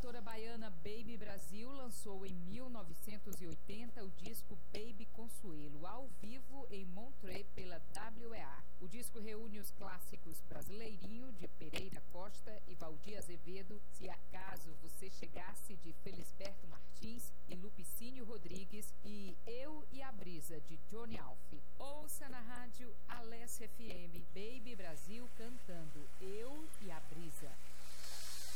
cantora baiana Baby Brasil lançou em 1980 o disco Baby Consuelo, ao vivo em Montreux pela WEA. O disco reúne os clássicos Brasileirinho, de Pereira Costa e Valdir Azevedo, Se Acaso Você Chegasse, de Felisberto Martins e Lupicínio Rodrigues, e Eu e a Brisa, de Johnny Alf. Ouça na rádio Alessia FM, Baby Brasil cantando